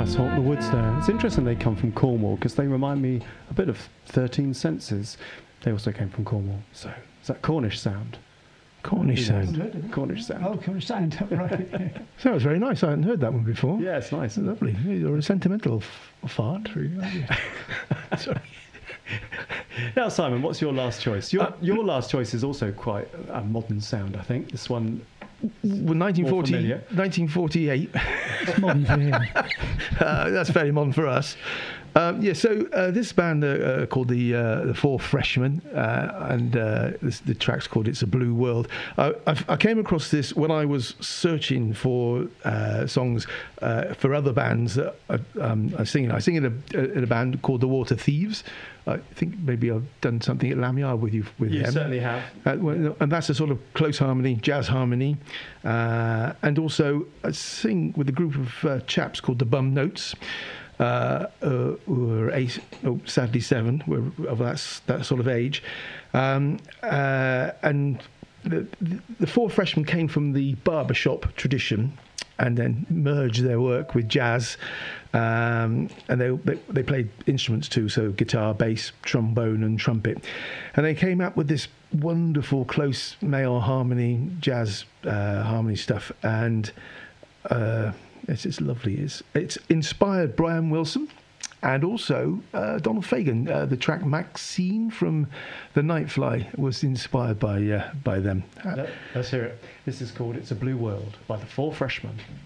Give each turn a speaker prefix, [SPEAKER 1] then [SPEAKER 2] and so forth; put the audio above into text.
[SPEAKER 1] nice. Haunt the Woods there. It's interesting they come from Cornwall because they remind me a bit of 13 Senses. They also came from Cornwall. So is that Cornish sound?
[SPEAKER 2] Cornish sound.
[SPEAKER 1] Cornish sound.
[SPEAKER 3] Oh, Cornish sound, right.
[SPEAKER 2] That was very nice. I hadn't heard that one before.
[SPEAKER 1] Yeah, it's nice. Isn't it?
[SPEAKER 2] Lovely. You're a sentimental fart. Really, aren't you? Sorry.
[SPEAKER 1] Now, Simon, what's your last choice? Your last choice is also quite a modern sound, I think. This one,
[SPEAKER 2] well, 1948.
[SPEAKER 3] It's modern for him.
[SPEAKER 2] That's very modern for us. This band called the Four Freshmen, and the track's called "It's a Blue World." I came across this when I was searching for songs for other bands that I sing in. I sing in a band called the Water Thieves. I think maybe I've done something at Lanyard with you.
[SPEAKER 1] You certainly have.
[SPEAKER 2] And that's a sort of close harmony, jazz harmony. And also I sing with a group of chaps called the Bum Notes, who are sadly 7, we're of that sort of age. And the Four Freshmen came from the barbershop tradition and then merged their work with jazz. And they played instruments too, so guitar, bass, trombone and trumpet. And they came up with this wonderful close male harmony, jazz harmony stuff. And it's lovely. It's inspired Brian Wilson and also Donald Fagen. The track Maxine from The Nightfly was inspired by them.
[SPEAKER 1] Let's hear it. This is called "It's a Blue World" by the Four Freshmen.